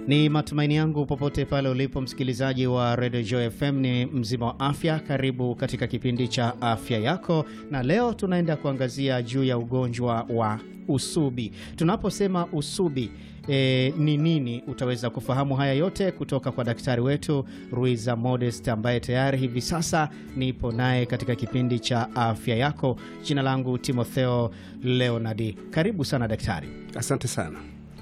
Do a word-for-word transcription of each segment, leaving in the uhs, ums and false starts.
Ni matumaini yangu popote pale ulipo msikilizaji wa Radio Joy F M ni mzima wa afya. Karibu katika kipindi cha afya yako, na leo tunaenda kuangazia juu ya ugonjwa wa usubi. Tunaposema usubi E, ni nini? Utaweza kufahamu haya yote kutoka kwa daktari wetu Ruiza Modest ambaye tayari hivi sasa nipo naye katika kipindi cha afya yako. Jina langu Timotheo Leonardi. Karibu sana daktari. Asante sana.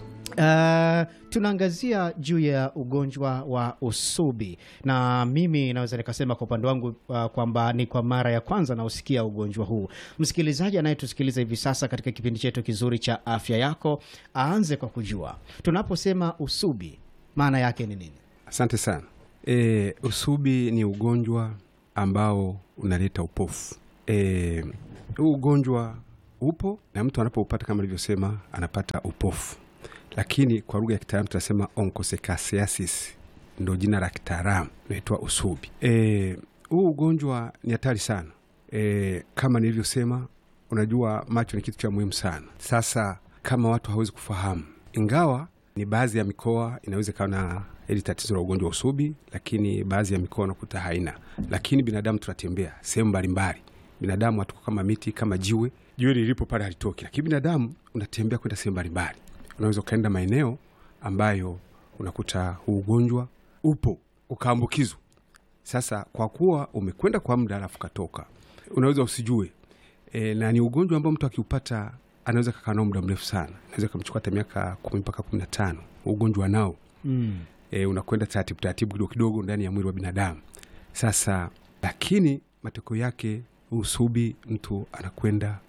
Uh, tunaangazia juu ya ugonjwa wa usubi, na mimi naweza nikasema kwa upande wangu uh, kwamba ni kwa mara ya kwanza na usikia ugonjwa huu. Msikilizaji anayetusikiliza hivi sasa katika kipindi chetu kizuri cha afya yako aanze kwa kujua tunaposema usubi maana yake ni nini? Asante sana. E, usubi ni ugonjwa ambao unaleta upofu. E, huu ugonjwa upo na mtu anapoupata kama nilivyosema anapata upofu. Lakini kwa lugha ya kitaalamu tunasema onchocerciasis, ndio jina la kitaalamu, inaitwa usubi. Eh, huu ugonjwa ni hatari sana. E, kama nilivyosema, unajua macho ni kitu cha muhimu sana. Sasa kama watu hawezi kufahamu, ingawa ni baadhi ya mikoa inaweza kuwa na hili tatizo la ugonjwa wa usubi, lakini baadhi ya mikoa unakuta haina. Lakini binadamu tunatembea sehemu mbalimbali. Binadamu hatuko kama miti, kama jiwe. Jiwe lilipo pale halitoki. Lakini binadamu unatembea kwenda sehemu mbalimbali. Unaweza kaenda maeneo ambayo unakuta ugonjwa upo ukaambukizwa. Sasa kwa kuwa umekwenda kwa muda alafu katoka, unaweza usijue. E, na ni ugonjwa ambao mtu akiupata anaweza kukaa nao muda mrefu sana. Anaweza kumchukua hata miaka kumi mpaka kumi na tano ugonjwa nao. Mm. E, unakwenda taratibu taratibu kidogo kidogo ndani ya mwili wa binadamu. Sasa lakini matokeo yake usubi mtu anakwenda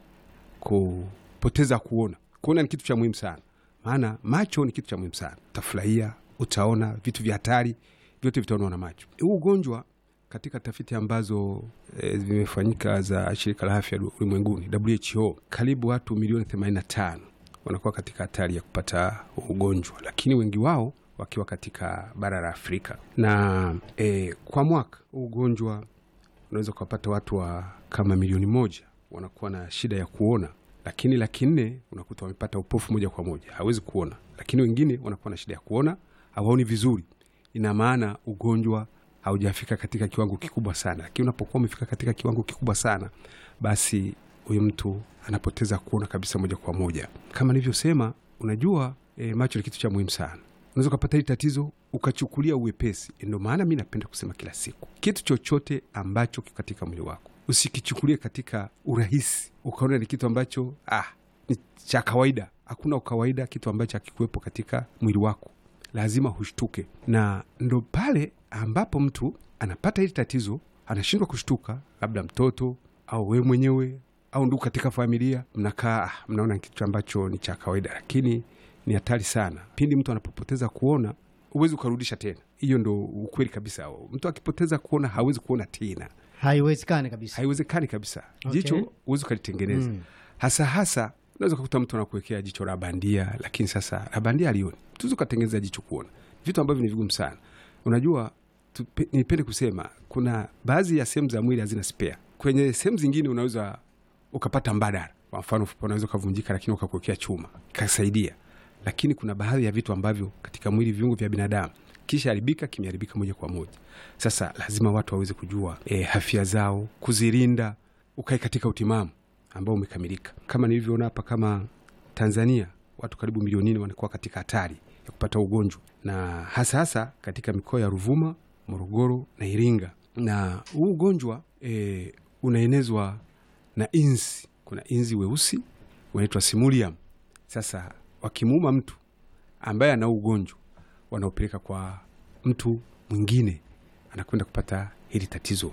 kupoteza kuona. Kuona ni kitu cha muhimu sana. Maana macho ni kitu cha muhimu sana. Utafurahia, utaona vitu vya hatari, vyote vitaonwa na macho. Huu ugonjwa katika tafiti ambazo e, zimefanyika za shirika la afya ulimwenguni W H O, karibu watu milioni themanini na tano wanakuwa katika hatari ya kupata ugonjwa, lakini wengi wao wakiwa katika bara la Afrika. Na e, kwa mwaka ugonjwa unaweza kupata watu wa kama milioni moja wanakuwa na shida ya kuona. Lakini laki nne unakuta wamepata upofu moja kwa moja, hawezi kuona. Lakini wengine wanakuwa na shida ya kuona, hawaoni vizuri. Ina maana ugonjwa haujafika katika kiwango kikubwa sana. Lakini unapokuwa umefika katika kiwango kikubwa sana, basi huyo mtu anapoteza kuona kabisa moja kwa moja. Kama nilivyosema, unajua e, macho ni kitu cha muhimu sana. Unaweza kupata hili tatizo ukachukulia uwepesi. Ndio maana mimi napenda kusema kila siku, kitu chochote ambacho kiko katika mwili wako usikichukulie katika urahisi, ukaona ni kitu ambacho ah ni cha kawaida. Hakuna ukawaida kitu ambacho hakikuwepo katika mwili wako. Lazima hushtuke. Na ndo pale ambapo mtu anapata hili tatizo, anashindwa kushtuka, labda mtoto au wewe mwenyewe au ndugu katika familia, mnakaa ah, mnaona kitu ambacho ni cha kawaida, lakini ni hatari sana. Pindi mtu anapopoteza kuona, huwezi kurudisha tena. Hiyo ndo ukweli kabisa. Mtu akipoteza kuona hawezi kuona tena. Haiwezekani kabisa. Haiwezekani kabisa. Okay. Jicho uwezi kulitengeneza. Mm. Hasa hasa unaweza kukuta mtu anakuwekea jicho la bandia, lakini sasa la bandia alioni. Tuzo kutengeneza jicho kuona. Vitu ambavyo ni vigumu sana. Unajua tupe, nipende kusema kuna baadhi ya sehemu za mwili hazina spare. Kwenye sehemu zingine unaweza ukapata mbadala. Kwa mfano unaweza kuvunjika lakini ukakuwekea chuma ikasaidia. Lakini kuna baadhi ya vitu ambavyo katika mwili, viungo vya binadamu kisha haribika, kimeharibika moja kwa moja. Sasa lazima watu waweze kujua e, afya zao, kuzilinda, ukae katika utimamu ambao umekamilika. Kama nilivyoona hapa, kama Tanzania watu karibu milioni nne wanakuwa katika hatari ya kupata ugonjwa, na hasa hasa katika mikoa ya Ruvuma, Morogoro na Iringa. Na huu ugonjwa e, unaenezwa na inzi. Kuna inzi weusi wanaitwa Simulium. Sasa wakimuuma mtu ambaye ana ugonjwa, wanaopeleka kwa mtu mwingine, anakwenda kupata hili tatizo.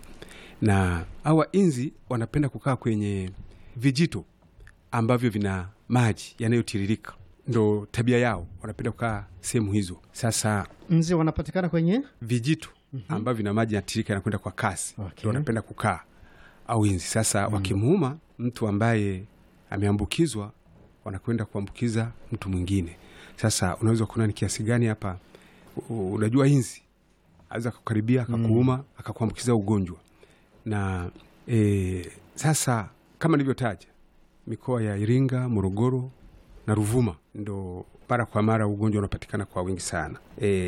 Na hawa inzi wanapenda kukaa kwenye vijito ambavyo vina maji yanayotiririka. Ndo tabia yao, wanapenda kukaa sehemu hizo. Sasa inzi wanapatikana kwenye vijito ambavyo vina maji yanatiririka, yanakwenda kwa kasi. Okay. Ndo wanapenda kukaa au inzi. Sasa mm. wakimuuma mtu ambaye ameambukizwa, wanakwenda kuambukiza mtu mwingine. Sasa unaweza kuona ni kiasi gani hapa. Unajua inzi aweza kukaribia akakuuma, mm. akakuambukiza ugonjwa. Na e, sasa kama nilivyotaja, mikoa ya Iringa, Morogoro na Ruvuma ndo mara kwa mara ugonjwa unapatikana kwa wingi sana.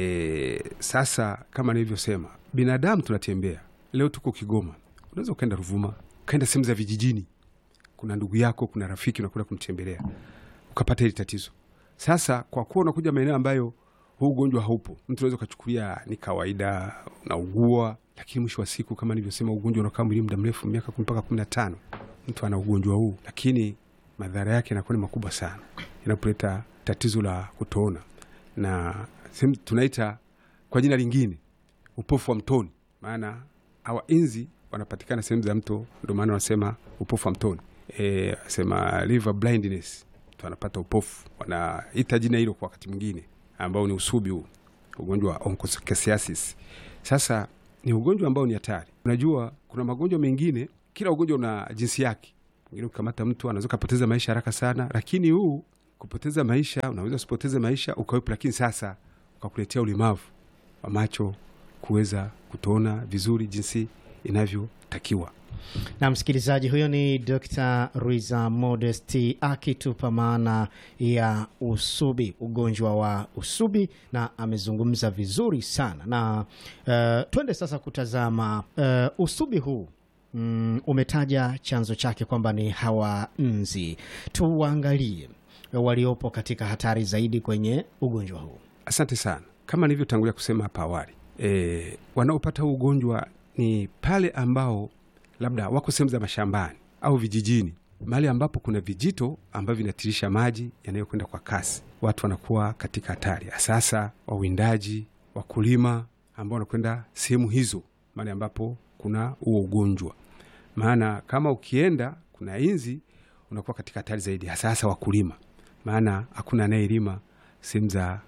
E, sasa kama nilivyosema, binadamu tunatembea. Leo tuko Kigoma, unaweza ukaenda Ruvuma, ukaenda sehemu za vijijini, kuna ndugu yako, kuna rafiki unakwenda kumtembelea, ukapata hili tatizo. Sasa kwa kuwa unakuja maeneo ambayo huu ugonjwa haupo, mtu unaweza kuchukulia ni kawaida, unaugua, lakini mwisho wa siku kama nilivyosema, ugonjwa unakaa mwili muda mrefu, miaka kumi mpaka kumi na tano. Mtu ana ugonjwa huu, lakini madhara yake yanakuwa ni makubwa sana. Inapoleta tatizo la kutoona, na tunaita kwa jina lingine upofu wa mtoni. Maana hawa inzi wanapatikana sehemu za mto, ndio maana wanasema upofu wa mtoni. Eh, sema river blindness. Mtu anapata upofu. Wanaita jina hilo kwa wakati mwingine, ambao ni usubi huu, ugonjwa wa onchocerciasis. Sasa ni ugonjwa ambao ni hatari. Unajua kuna magonjwa mengine, kila ugonjwa una jinsi yake. Mwingine ukamata mtu anaweza kupoteza maisha haraka sana, lakini huu kupoteza maisha, unaweza usipoteze maisha ukawepo, lakini sasa ukakuletea ulemavu wa macho, kuweza kutoona vizuri jinsi inavyotakiwa. Na msikilizaji, huyo ni Doctor Ruiza Modesti akitupa maana ya usubi, ugonjwa wa usubi, na amezungumza vizuri sana. Na uh, twende sasa kutazama uh, usubi huu. Mm, umetaja chanzo chake kwamba ni hawa nzi. Tuangalie waliopo katika hatari zaidi kwenye ugonjwa huu. Asante sana. Kama nilivyotangulia kusema hapa awali, e, wanaopata huu ugonjwa ni pale ambao labda wako sehemu za mashambani au vijijini, mahali ambapo kuna vijito ambavyo vinatirisha maji yanayokwenda kwa kasi. Watu wanakuwa katika hatari. Sasa wawindaji, wakulima ambao wanakwenda sehemu hizo, mahali ambapo kuna huo ugonjwa. Maana kama ukienda kuna inzi, unakuwa katika hatari zaidi. Sasa wakulima, maana hakuna anayelima sehemu za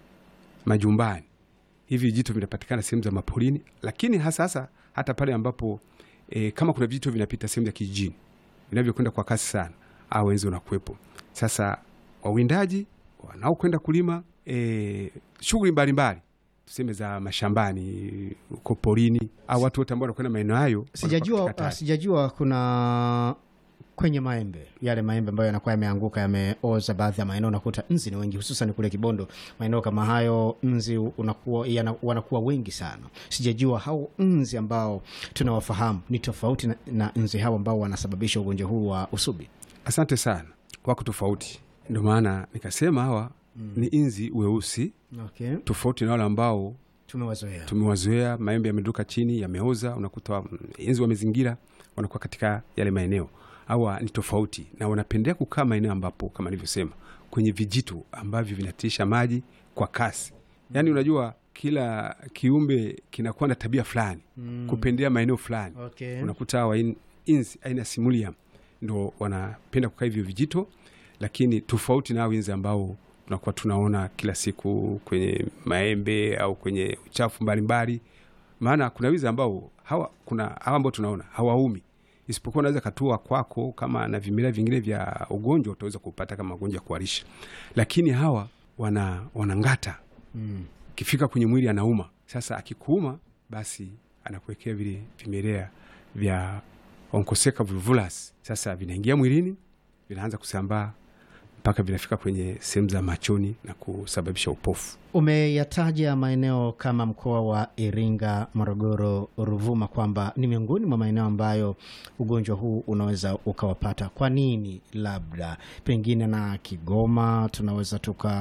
majumbani. Hivi vijito vinapatikana sehemu za maporini, lakini hasa hasa hata pale ambapo e, kama kuna vijito vinapita sehemu za kijijini vinavyokwenda kwa kasi sana, au wenzi unakuepo. Sasa wawindaji wanaokwenda kulima, e, shughuli mbalimbali tuseme za mashambani, uko porini, au watu wote ambao wanakwenda maeneo hayo. Sijajua sijajua kuna kwenye maembe, yale maembe ambayo yanakuwa yameanguka, yameoza, baadhi ya maeneo unakuta nzi ni wengi, hususan kule Kibondo. Maeneo kama hayo nzi unakuwa yana, wanakuwa wengi sana. Sijajua hao nzi ambao tunawafahamu ni tofauti na, na nzi hao ambao wanasababisha ugonjwa huu wa usubi. Asante sana. Wako tofauti. Ndio maana nikasema hawa mm. ni inzi weusi. Okay. Tofauti na wale ambao tumewazoea. Tumewazoea, maembe yameduka chini, yameoza, unakuta inzi wamezingira, wanakuwa katika yale maeneo. Hawa ni tofauti na wanapendea kukaa maeneo ambapo kama nilivyosema kwenye vijito ambavyo vinatisha maji kwa kasi. Yaani unajua kila kiumbe kinakuwa na tabia fulani, mm. kupendea maeneo fulani. Okay. Unakuta hawa in, inzi aina Simulium ndio wanapenda kukaa hivyo vijito, lakini tofauti na hao inzi ambao tunakuwa tunaona kila siku kwenye maembe au kwenye uchafu mbalimbali. Maana kuna wizi ambao hawa kuna hawa ambao tunaona hawaumi, isipokuwa unaweza katua kwako kama na vimelea vingine vya ugonjwa utaweza kupata kama ugonjwa wa kuharisha. Lakini hawa wana wanangata. Mm. Kifika kwenye mwili anauma. Sasa akikuuma basi anakuwekea vile vimelea vya Onchocerca volvulus. Sasa vinaingia mwilini, vinaanza kusambaa mpaka vinafika kwenye sehemu za machoni na kusababisha upofu. Umeyataja maeneo kama mkoa wa Iringa, Morogoro, Ruvuma kwamba ni miongoni mwa maeneo ambayo ugonjwa huu unaweza ukawapata. Kwa nini labda pengine na Kigoma tunaweza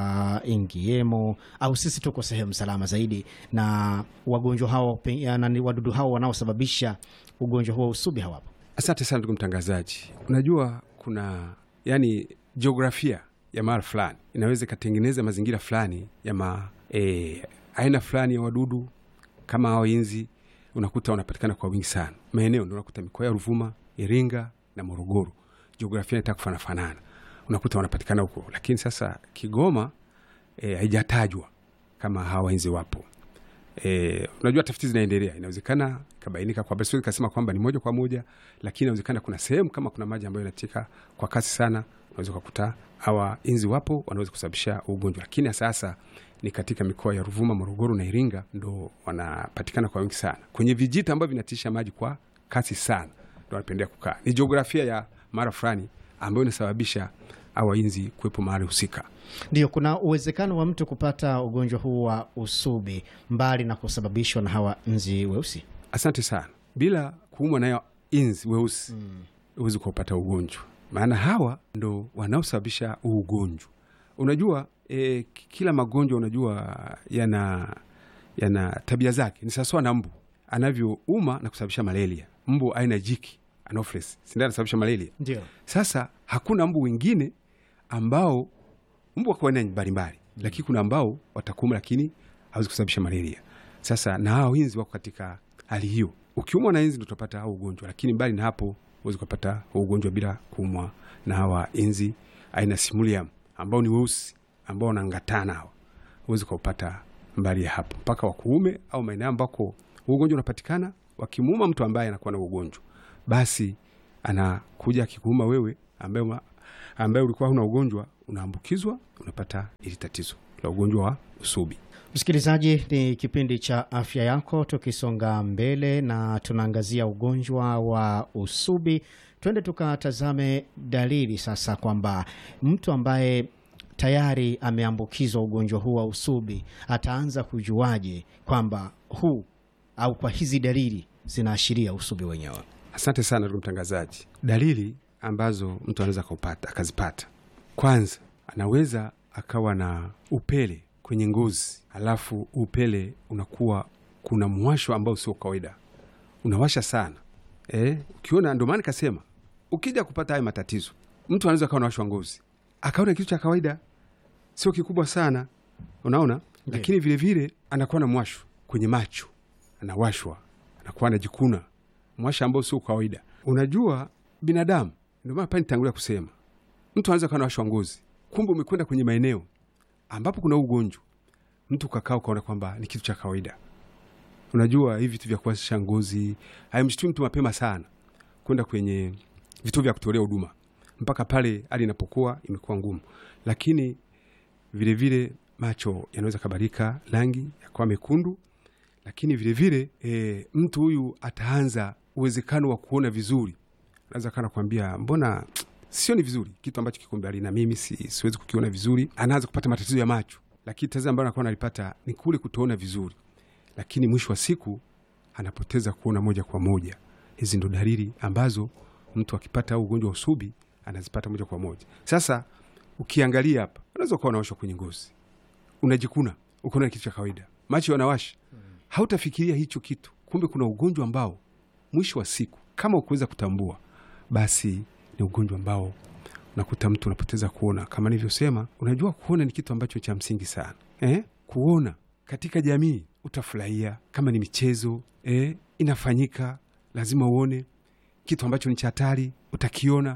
tukaingiemo, au sisi tuko sehemu salama zaidi na wagonjwa hao na ni wadudu hao wanaosababisha ugonjwa huo usubi hawapo? Asante sana ndugu mtangazaji. Unajua kuna yani jiografia ya mahali fulani inaweza katengeneza mazingira fulani ya ma, e, aina fulani ya wadudu kama hao inzi, unakuta wanapatikana kwa wingi sana. Maeneo ndio unakuta mikoa ya Ruvuma, Iringa na Morogoro. Jiografia inataka kufanana fanana. Unakuta wanapatikana huko. Lakini sasa Kigoma e, haijatajwa kama hawa inzi wapo. E, unajua tafiti zinaendelea. Inawezekana kabainika kwa basi kasema kwamba ni moja kwa moja, lakini inawezekana kuna sehemu kama kuna maji ambayo yanatika kwa kasi sana, unaweza kukuta hawa inzi wapo, wanaweza kusababisha ugonjwa. Lakini sasa ni katika mikoa ya Ruvuma, Morogoro na Iringa ndo wanapatikana kwa wingi sana. Kwenye vijito ambavyo vinatisha maji kwa kasi sana ndo wanapendea kukaa. Ni jiografia ya mara fulani ambayo inasababisha au inzi kuwepo mahali husika. Ndio, kuna uwezekano wa mtu kupata ugonjwa huu wa usubi mbali na kusababishwa na hawa nzi weusi? Asante sana. Bila kuumwa na inzi weusi mm. uwezi kupata ugonjwa, maana hawa ndo wanaosababisha ugonjwa. Unajua e, kila magonjwa unajua yana yana tabia zake. Ni sawa na mbu anavyouma na kusababisha malaria. Mbu aina jiki Anopheles sinda anasababisha malaria. Ndio. Sasa hakuna mbu wengine ambao mbu wako aina mbalimbali mm. lakini kuna ambao watakuma lakini hawezi kusababisha malaria. Sasa na hao inzi wako katika hali hiyo. Ukiumwa na inzi ndio utapata hao ugonjwa, lakini mbali na hapo huwezi kupata ugonjwa bila kuumwa na hawa inzi aina Simulium ambao ni weusi ambao wanangatana hawa. Huwezi kupata mbali ya hapo mpaka wakuume au maeneo ambako ugonjwa unapatikana. Wakimuuma mtu ambaye anakuwa na ugonjwa, basi anakuja akikuuma wewe ambaye ambaye ulikuwa huna ugonjwa, unaambukizwa, unapata ili tatizo la ugonjwa wa usubi. Msikilizaji, ni kipindi cha Afya Yako, tukisonga mbele na tunaangazia ugonjwa wa usubi. Twende tukatazame dalili sasa, kwamba mtu ambaye tayari ameambukizwa ugonjwa huu wa usubi ataanza kujuaje kwamba huu au kwa hizi dalili zinaashiria usubi wenyewe? Asante sana ndugu mtangazaji. Dalili ambazo mtu anaweza kupata akazipata, kwanza anaweza akawa na upele kwenye ngozi, alafu upele unakuwa kuna mwasho ambao sio kawaida, unawasha sana eh. Ukiona, ndio maana kasema ukija kupata haya matatizo, mtu anaweza kawa na washwa ngozi, akaona kitu cha kawaida, sio kikubwa sana, unaona yeah. Lakini vile vile anakuwa na mwasho kwenye macho, anawashwa, anakuwa anajikuna, mwasho ambao sio kawaida. Unajua binadamu, ndio maana pale nitangulia kusema mtu anaweza kawa na washwa ngozi, kumbe umekwenda kwenye maeneo ambapo kuna ugonjwa, mtu kakao kaona kwamba ni kitu cha kawaida. Unajua hivi vitu vya kuwasha ngozi haimshtui mtu mapema sana kwenda kwenye vituo vya kutolea huduma, mpaka pale hali inapokuwa imekuwa ngumu. Lakini vile vile macho yanaweza kabadilika rangi yakawa mekundu, lakini vile vile e, mtu huyu ataanza uwezekano wa kuona vizuri. Anaweza kana kuambia mbona sio ni vizuri, kitu ambacho kiko mbali na mimi si, siwezi kukiona vizuri. Anaanza kupata matatizo ya macho, lakini tatizo ambalo anakuwa analipata ni kule kutoona vizuri, lakini mwisho wa siku anapoteza kuona moja kwa moja. Hizi ndo dalili ambazo mtu akipata ugonjwa wa usubi anazipata moja kwa moja. Sasa ukiangalia hapa, unaweza kuwa unawashwa kwenye ngozi, unajikuna, ukoona kitu cha kawaida, macho yanawasha, hautafikiria hicho kitu, kumbe kuna ugonjwa ambao mwisho wa siku kama ukuweza kutambua, basi ni ugonjwa ambao unakuta mtu unapoteza kuona. Kama nilivyosema, unajua kuona ni kitu ambacho cha msingi sana eh? Kuona katika jamii utafurahia, kama ni michezo eh, inafanyika, lazima uone kitu ambacho ni cha hatari, utakiona.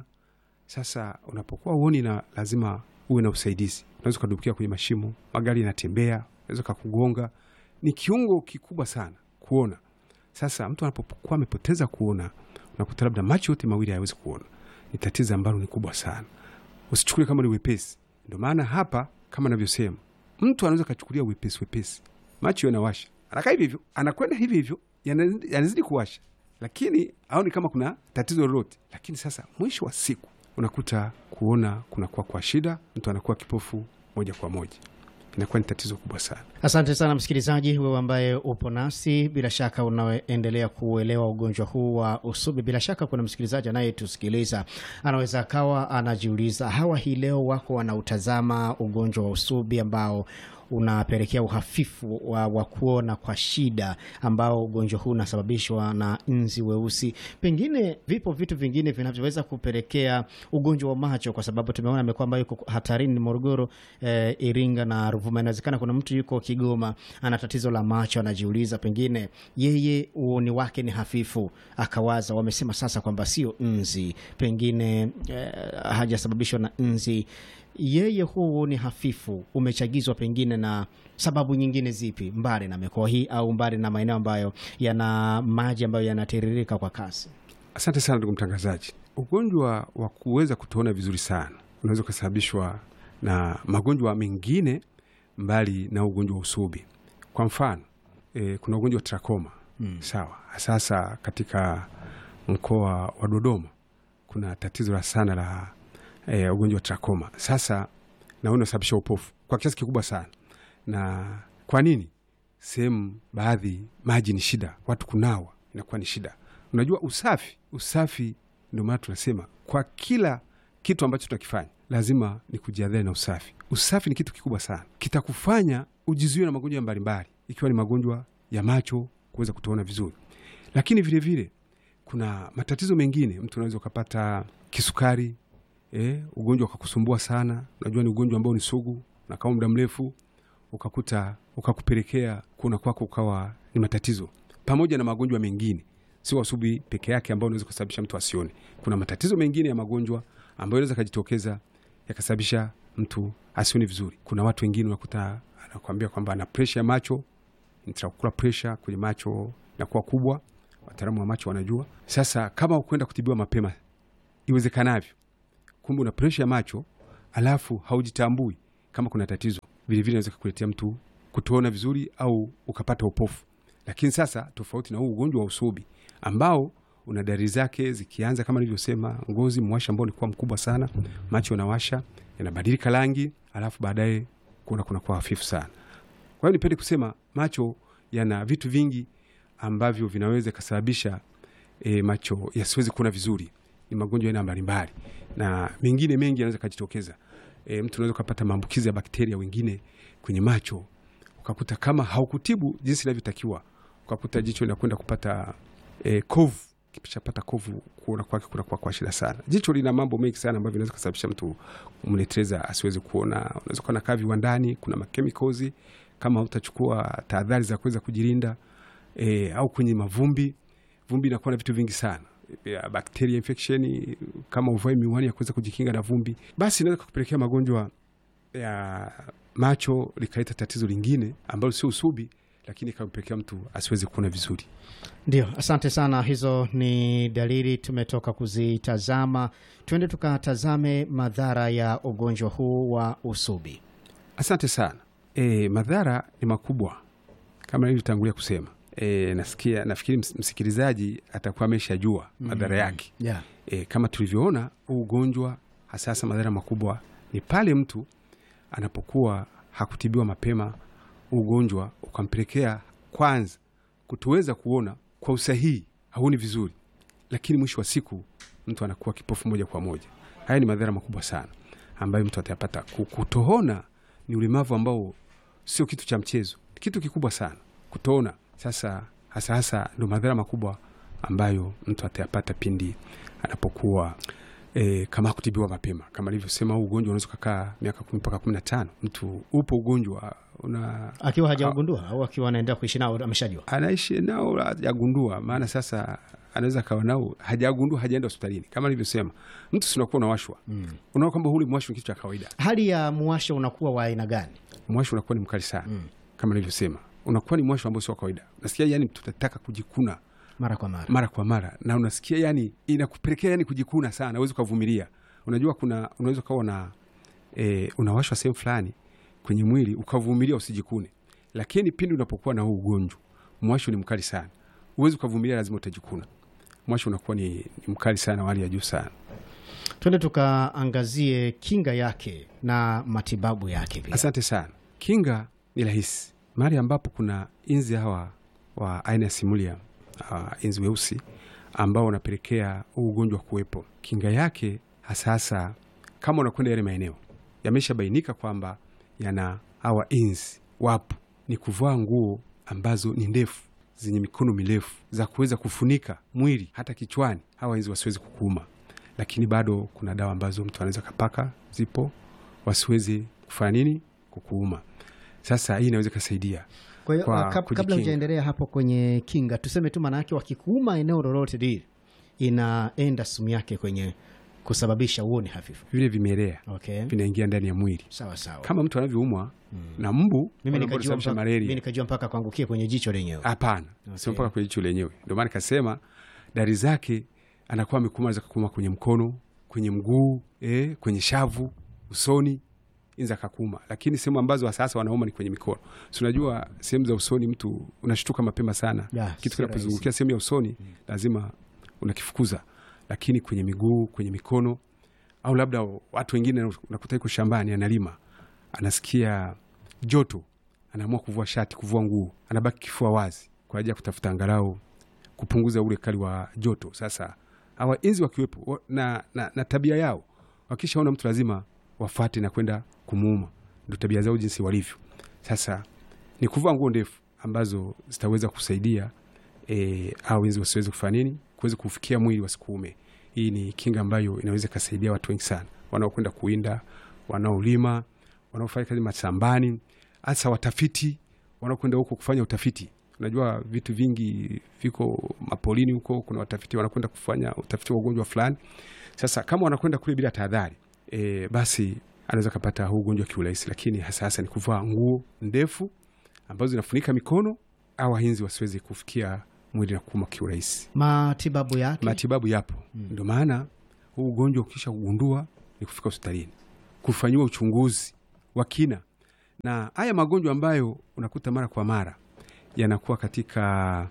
Sasa unapokuwa uoni, na lazima uwe na usaidizi. Unaweza kudubukia kwenye mashimo, magari yanatembea, unaweza kukugonga. Ni kiungo kikubwa sana kuona. Sasa mtu anapokuwa amepoteza kuona, unakuta labda macho yote mawili hayawezi kuona. Ni tatizo ambalo ni kubwa sana. Usichukue kama ni wepesi. Ndio maana hapa kama ninavyosema, mtu anaweza kuchukulia wepesi wepesi. Macho yanawasha, anakaa hivi hivyo, anakwenda hivi hivyo, yanazidi kuwasha, lakini haoni kama kuna tatizo lolote. Lakini sasa mwisho wa siku unakuta kuona kunakuwa kwa shida, mtu anakuwa kipofu moja kwa moja. Inakuwa ni tatizo kubwa sana. Asante sana msikilizaji, wewe ambaye upo nasi, bila shaka unaendelea kuelewa ugonjwa huu wa usubi. Bila shaka kuna msikilizaji anayetusikiliza anaweza akawa anajiuliza, hawa hii leo wako wanautazama ugonjwa wa usubi ambao unapelekea uhafifu wa, wa kuona kwa shida, ambao ugonjwa huu unasababishwa na nzi weusi. Pengine vipo vitu vingine vinavyoweza kupelekea ugonjwa wa macho, kwa sababu tumeona amekwamba yuko hatarini ni Morogoro, e, Iringa na Ruvuma. Inawezekana kuna mtu yuko Kigoma ana tatizo la macho, anajiuliza pengine yeye uoni wake ni hafifu, akawaza wamesema sasa kwamba sio nzi, pengine e, hajasababishwa na nzi, yeye huu ni hafifu, umechagizwa pengine na sababu nyingine zipi, mbali na mikoa hii au mbali na maeneo ambayo yana maji ambayo yanatiririka kwa kasi? Asante sana ndugu mtangazaji. Ugonjwa wa kuweza kutoona vizuri sana unaweza kusababishwa na magonjwa mengine mbali na ugonjwa wa usubi. Kwa mfano e, kuna ugonjwa wa trakoma. Hmm. Sawa. Sasa katika mkoa wa Dodoma kuna tatizo la sana la e, ugonjwa wa trakoma. Sasa na unasababisha upofu kwa kiasi kikubwa sana. Na kwa nini? Sehemu baadhi maji ni shida, watu kunawa inakuwa ni shida. Unajua usafi, usafi ndio maana tunasema kwa kila kitu ambacho tutakifanya lazima ni kujiadhari na usafi. Usafi ni kitu kikubwa sana, kitakufanya ujizuie na magonjwa mbalimbali, ikiwa ni magonjwa ya macho, kuweza kutoona vizuri. Lakini vile vile kuna matatizo mengine, mtu anaweza kupata kisukari, eh, ugonjwa ukakusumbua sana. Unajua ni ugonjwa ambao ni sugu na kama muda mrefu ukakuta ukakupelekea kuna kwako ukawa ni matatizo, pamoja na magonjwa mengine, sio usubi peke yake ambao unaweza kusababisha mtu asione. Kuna matatizo mengine ya magonjwa ambayo yanaweza kujitokeza yakasababisha mtu asione vizuri. Kuna watu wengine unakuta anakuambia kwamba ana pressure ya macho, intraocular pressure kwenye macho inakuwa kubwa. Wataalamu wa macho wanajua. Sasa kama ukwenda kutibiwa mapema iwezekanavyo, kumbe una pressure ya macho alafu haujitambui kama kuna tatizo, vile vile inaweza kukuletea mtu kutoona vizuri au ukapata upofu. Lakini sasa tofauti na huu ugonjwa wa usubi ambao una dalili zake zikianza kama nilivyosema, ngozi mwasha ambao ni kwa mkubwa sana, macho yanawasha, yanabadilika rangi, alafu baadaye kuna kuna kwa hafifu sana. Kwa hiyo nipende kusema macho yana vitu vingi ambavyo vinaweza kusababisha e, macho yasiweze kuona vizuri. Ni magonjwa aina mbalimbali na mengine mengi yanaweza kujitokeza. E, mtu anaweza kupata maambukizi ya bakteria wengine kwenye macho, ukakuta kama haukutibu jinsi inavyotakiwa, ukakuta jicho linakwenda kupata e, kovu. Kipishapata kovu, kuona kwake kuna kwa kwa shida sana. Jicho lina mambo mengi sana ambavyo vinaweza kusababisha mtu kumleteleza asiweze kuona. Unaweza kuwa na kavi wa ndani, kuna makemikozi kama utachukua tahadhari za kuweza kujilinda, e, au kwenye mavumbi. Vumbi inakuwa na vitu vingi sana. Ya bacteria infection, kama uvae miwani ya kuweza kujikinga na vumbi, basi inaweza kupelekea magonjwa ya macho likaleta tatizo lingine ambalo sio usubi, lakini kampelekea mtu asiweze kuona vizuri. Ndio, asante sana. Hizo ni dalili tumetoka kuzitazama. Twende tukatazame madhara ya ugonjwa huu wa usubi. Asante sana. E, madhara ni makubwa kama nilivyotangulia kusema. E, nasikia nafikiri msikilizaji atakuwa ameshajua madhara yake. Mm, yeah. E, kama tulivyoona ugonjwa hasa madhara makubwa ni pale mtu anapokuwa hakutibiwa mapema, ugonjwa ukampelekea kwanza kutoweza kuona kwa usahihi, haoni vizuri, lakini mwisho wa siku mtu anakuwa kipofu moja kwa moja. Haya ni madhara makubwa sana ambayo mtu atayapata. Kutoona ni ulemavu ambao sio kitu cha mchezo, kitu kikubwa sana kutoona. Sasa hasa hasa ndio madhara makubwa ambayo mtu atayapata pindi anapokuwa e, kama kutibiwa mapema. Kama nilivyosema, huu ugonjwa unaweza kukaa miaka kumi mpaka kumi na tano. Mtu upo ugonjwa una akiwa hajagundua au akiwa anaendelea kuishi nao ameshajua. Anaishi nao hajagundua, maana sasa anaweza kawa nao hajagundua, hajaenda hospitalini. Kama nilivyosema, mtu sinakuwa unawashwa. Mm. Unaona kwamba huli mwasho ni kitu cha kawaida. Hali ya mwasho unakuwa wa aina gani? Mwasho unakuwa ni mkali sana. Mm. Kama nilivyosema, unakuwa ni mwasho ambao sio kawaida. Nasikia yani tutataka kujikuna mara kwa mara. Mara kwa mara. Na unasikia yani inakupelekea yani kujikuna sana, huwezi kuvumilia. Unajua kuna unaweza kawa na e, unawashwa sehemu fulani kwenye mwili ukavumilia usijikune. Lakini pindi unapokuwa na huu ugonjwa, mwasho ni mkali sana. Huwezi kuvumilia, lazima utajikuna. Mwasho unakuwa ni, ni mkali sana, hali ya juu sana. Twende tukaangazie kinga yake na matibabu yake pia. Asante sana. Kinga ni rahisi. Mahali ambapo kuna inzi hawa wa aina ya simulia, uh, inzi weusi ambao wanapelekea ugonjwa kuwepo, kinga yake hasa hasa kama unakwenda yale maeneo yameshabainika kwamba yana hawa inzi wapo, ni kuvaa nguo ambazo ni ndefu zenye mikono mirefu za kuweza kufunika mwili hata kichwani, hawa inzi wasiwezi kukuuma. Lakini bado kuna dawa ambazo mtu anaweza kapaka, zipo, wasiwezi kufanya nini, kukuuma. Sasa hii inaweza kusaidia. Kwa hiyo kab, kabla hujaendelea hapo kwenye kinga, tuseme tu maana yake wakikuuma eneo lolote dili inaenda sumu yake kwenye kusababisha uone hafifu. Vile vimelea, okay, vinaingia ndani ya mwili. Sawa sawa. Kama mtu anavyoumwa hmm. na mbu, mimi nikajua mpaka mimi nikajua mpaka kuangukia kwenye jicho lenyewe. Hapana, okay, sio mpaka kwenye jicho lenyewe. Ndio maana nikasema dalili zake anakuwa amekuma, za kukuma kwenye mkono, kwenye mguu, eh, kwenye shavu, usoni, inza kakuma. Lakini sehemu ambazo sasa wanauma ni kwenye mikono. Si unajua sehemu za usoni mtu unashtuka mapema sana. Yeah, kitu kinapozungukia sehemu ya usoni hmm. lazima unakifukuza. Lakini kwenye miguu, kwenye mikono au labda watu wengine unakuta yuko shambani analima, anasikia joto, anaamua kuvua shati, kuvua nguo, anabaki kifua wazi kwa ajili ya kutafuta angalau kupunguza ule kali wa joto. Sasa hawa inzi wakiwepo na, na, na tabia yao, wakishaona mtu lazima wafuate na kwenda kumuuma. Ndio tabia zao jinsi walivyo. Sasa ni kuvaa nguo ndefu ambazo zitaweza kusaidia e, au inzi wasiweze kufanya nini, kuweza kufikia mwili wasikuume. Hii ni kinga ambayo inaweza kusaidia watu wengi sana, wanaokwenda kuinda, wanaolima, wanaofanya kazi mashambani, hasa watafiti wanaokwenda huko kufanya utafiti. Unajua vitu vingi viko mapolini huko, kuna watafiti wanakwenda kufanya utafiti wa ugonjwa fulani. Sasa kama wanakwenda kule bila tahadhari, e, basi anaweza kupata huu ugonjwa kiurahisi. Lakini hasa hasa ni kuvaa nguo ndefu ambazo zinafunika mikono au inzi wasiweze kufikia mwili na kuuma kiurahisi. Matibabu yake? Matibabu yapo. Hmm. Ndio maana huu ugonjwa ukisha kugundua ni kufika hospitalini, kufanywa uchunguzi wa kina. Na haya magonjwa ambayo unakuta mara kwa mara yanakuwa katika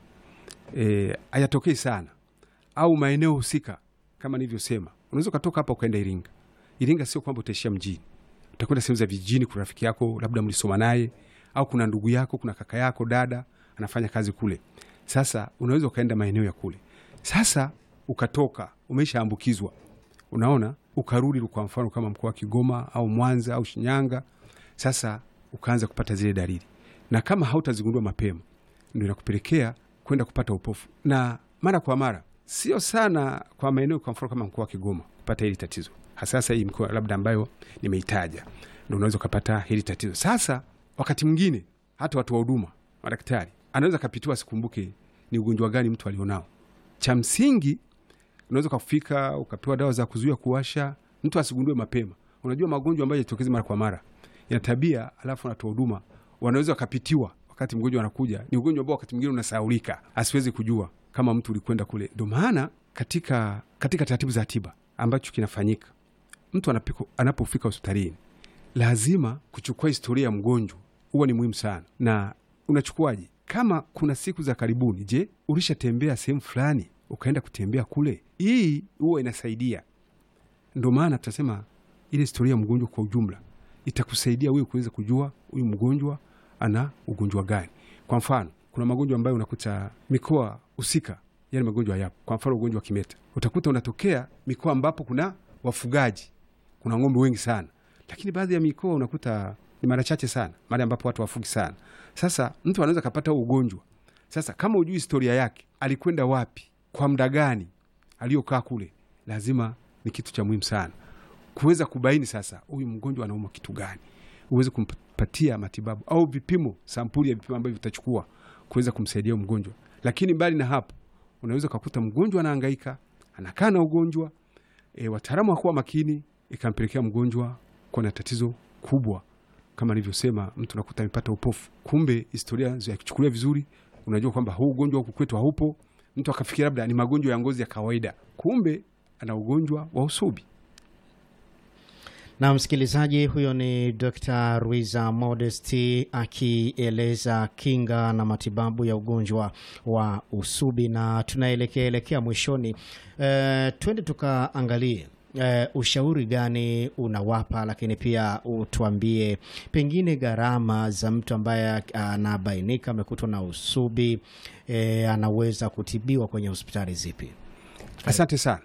eh, hayatokei sana au maeneo husika kama nilivyosema. Unaweza kutoka hapa ukaenda Iringa. Iringa sio kwamba utaishia mjini. Utakwenda sehemu za vijijini, kuna rafiki yako labda mlisoma naye, au kuna ndugu yako, kuna kaka yako, dada anafanya kazi kule. Sasa unaweza ukaenda maeneo ya kule. Sasa ukatoka, umeshaambukizwa. Unaona, ukarudi kwa mfano kama mkoa wa Kigoma au Mwanza au Shinyanga. Sasa ukaanza kupata zile dalili. Na kama hautazigundua mapema, ndio inakupelekea kwenda kupata upofu. Na mara kwa mara, sio sana kwa maeneo kwa mfano kama mkoa wa Kigoma kupata hili tatizo. Hasa hii mkoa labda ambayo nimeitaja, ndio unaweza kupata hili tatizo. Sasa wakati mwingine hata watu wa huduma, madaktari, anaweza kapitiwa sikumbuke ni ugonjwa gani mtu alionao. Cha msingi unaweza kufika ukapewa dawa za kuzuia kuwasha, mtu asigundue mapema. Unajua magonjwa ambayo yatokeza mara kwa mara yana tabia, alafu watu wa huduma wanaweza kapitiwa wakati mgonjwa anakuja. Ni ugonjwa ambao wakati mwingine unasahaulika, asiwezi kujua kama mtu ulikwenda kule. Ndio maana katika katika taratibu za tiba ambacho kinafanyika, mtu anapiko, anapofika hospitalini lazima kuchukua historia ya mgonjwa. Huwa ni muhimu sana. Na unachukuaje? Kama kuna siku za karibuni, je, ulishatembea sehemu fulani ukaenda kutembea kule? Hii huwa inasaidia. Ndio maana tutasema ile historia ya mgonjwa kwa ujumla itakusaidia wewe kuweza kujua huyu mgonjwa ana ugonjwa gani. Kwa mfano, kuna magonjwa ambayo unakuta mikoa husika, yani magonjwa yapo. Kwa mfano ugonjwa wa kimeta, utakuta unatokea mikoa ambapo kuna wafugaji, kuna ng'ombe wengi sana. Lakini baadhi ya mikoa unakuta ni mara chache sana, mahali ambapo watu wafugi sana. Sasa mtu anaweza kupata ugonjwa. Sasa kama hujui historia yake, alikwenda wapi, kwa muda gani aliyokaa kule, lazima ni kitu cha muhimu sana kuweza kubaini sasa huyu mgonjwa anauma kitu gani, uweze kumpatia matibabu au vipimo, sampuli ya vipimo ambavyo vitachukua kuweza kumsaidia mgonjwa. Lakini mbali na hapo, unaweza kukuta mgonjwa anahangaika, anakaa na ugonjwa, e, wataalamu hawakuwa makini, ikampelekea mgonjwa kuwa na tatizo kubwa. Kama nilivyosema, mtu nakuta amepata upofu. Kumbe historia ya kuchukulia vizuri, unajua kwamba huu ugonjwa huku kwetu haupo. Mtu akafikiria labda ni magonjwa ya ngozi ya kawaida, kumbe ana ugonjwa wa usubi. Na msikilizaji, huyo ni Doctor Ruiza Modesty akieleza kinga na matibabu ya ugonjwa wa usubi. Na tunaelekea elekea mwishoni. E, twende tukaangalie e, ushauri gani unawapa, lakini pia utuambie pengine gharama za mtu ambaye anabainika amekutwa na usubi, e, anaweza kutibiwa kwenye hospitali zipi? Asante sana.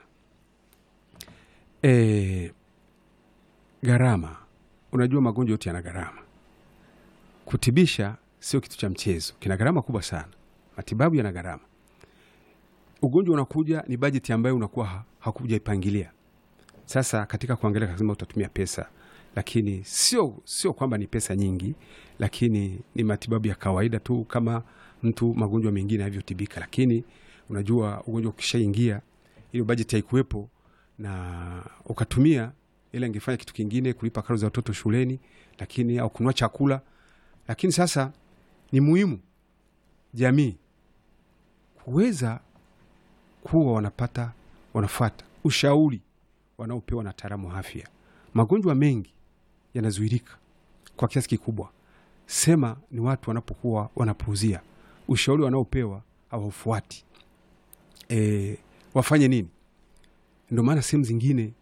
Eh Gharama, unajua magonjwa yote yana gharama. Kutibisha sio kitu cha mchezo, kina gharama kubwa sana. Matibabu yana gharama. Ugonjwa unakuja, ni bajeti ambayo unakuwa hakuja ipangilia. Sasa katika kuangalia lazima utatumia pesa, lakini sio sio kwamba ni pesa nyingi, lakini ni matibabu ya kawaida tu kama mtu magonjwa mengine yanavyotibika. Lakini unajua ugonjwa ukishaingia, ile bajeti haikuwepo na ukatumia ile, ingefanya kitu kingine, kulipa karo za watoto shuleni, lakini au kununua chakula. Lakini sasa ni muhimu jamii kuweza kuwa wanapata wanafuata ushauri wanaopewa na wataalamu wa afya. Magonjwa mengi yanazuilika kwa kiasi kikubwa. Sema ni watu wanapokuwa wanapuuzia ushauri wanaopewa au ufuati. E, wafanye nini? Ndio maana sehemu zingine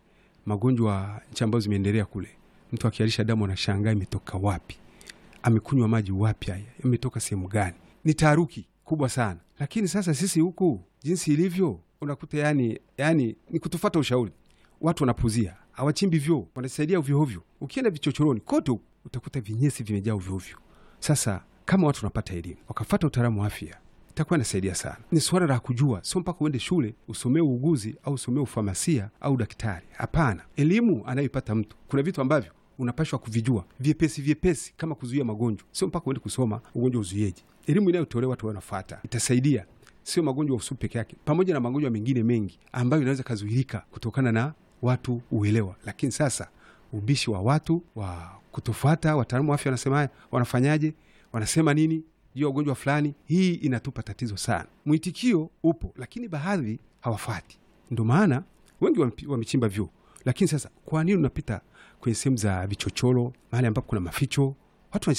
magonjwa nchi ambazo zimeendelea kule, mtu akialisha damu anashangaa imetoka wapi, amekunywa maji wapi, haya imetoka sehemu gani? Ni taharuki kubwa sana. Lakini sasa sisi huku jinsi ilivyo, unakuta yani yani ni kutufuata ushauri. Watu wanapuzia, hawachimbi vyoo, wanasaidia ovyo ovyo. Ukienda vichochoroni kote utakuta vinyesi vimejaa ovyo ovyo. Sasa kama watu wanapata elimu, wakafuata utaalamu wa afya, itakuwa inasaidia sana. Ni swala la kujua, sio mpaka uende shule usomee uuguzi au usomee ufamasia au daktari. Hapana, elimu anayoipata mtu, kuna vitu ambavyo unapashwa kuvijua vyepesi vyepesi kama kuzuia magonjwa. Sio mpaka uende kusoma ugonjwa uzuieje. Elimu inayotolewa watu wanafuata itasaidia, sio magonjwa ya usupu peke yake, pamoja na magonjwa mengine mengi ambayo inaweza kazuilika kutokana na watu uelewa. Lakini sasa ubishi wa watu wa kutofuata wataalamu wa afya, wanasema wanafanyaje, wanasema nini juu ya ugonjwa fulani, hii inatupa tatizo sana. Mwitikio upo, lakini baadhi hawafuati. Ndio maana wengi wamechimba vyoo. Lakini sasa kwa nini unapita kwenye sehemu za vichochoro, mahali ambapo kuna maficho, watu